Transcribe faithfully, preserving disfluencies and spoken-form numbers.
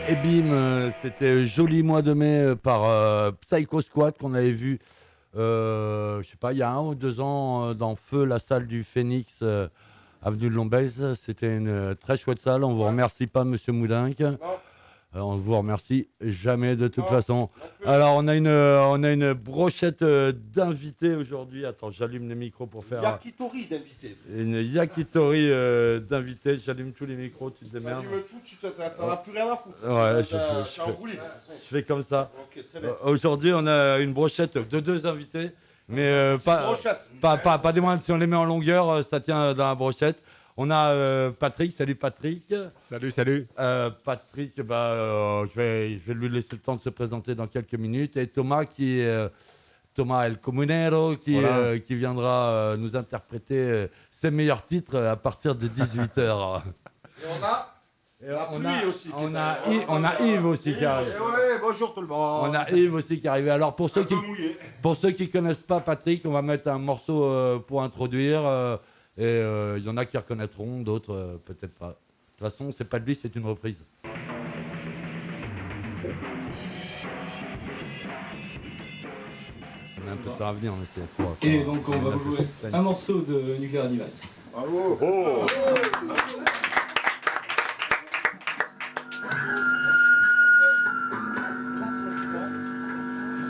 Et bim, euh, c'était Joli Mois de Mai euh, par euh, Psycho Squad qu'on avait vu, euh, je sais pas, il y a un ou deux ans euh, dans Feu, la salle du Phénix, euh, avenue de Lombez. C'était une euh, très chouette salle. On vous remercie pas, Monsieur Moudinque. Euh, on vous remercie jamais de toute Non, façon. Alors on a une, euh, on a une brochette euh, d'invités aujourd'hui. Attends, j'allume les micros pour faire Yakitori d'invité. une yakitori euh, d'invités. J'allume tous les micros, tu te démerdes. J'allume tout, tu t'en t'en as plus rien à foutre. Ouais, je T'as- fais- t'as je fais- enroulé. Je fais comme ça. Ok, très bien. Euh, Aujourd'hui, on a une brochette de deux invités, mais euh, pas, brochette. pas, pas, pas des moindres. Si on les met en longueur, euh, ça tient dans la brochette. On a euh, Patrick. Salut Patrick. Salut, salut. Euh, Patrick, bah, euh, je, vais, je vais lui laisser le temps de se présenter dans quelques minutes. Et Thomas, qui est euh, Thomas El Comunero, qui, Voilà. euh, qui viendra euh, nous interpréter euh, ses meilleurs titres euh, à partir de dix-huit heures. Et on a Et la on pluie a, aussi. qui on est a, là. Yves- on a Yves aussi qui arrive. Eh ouais, bonjour tout le monde. On a Yves aussi qui est arrivé. Alors pour Un ceux qui peu mouillé. pour ceux qui connaissent pas Patrick, on va mettre un morceau euh, pour introduire. euh, et euh, il y en a qui reconnaîtront, d'autres euh, peut-être pas. De toute façon, c'est pas de lui, c'est une reprise. Ça met un peu de temps à venir, mais c'est pour. Et pour- donc on va pour- vous jouer un morceau de Nuclear Divas. Bravo. Oh.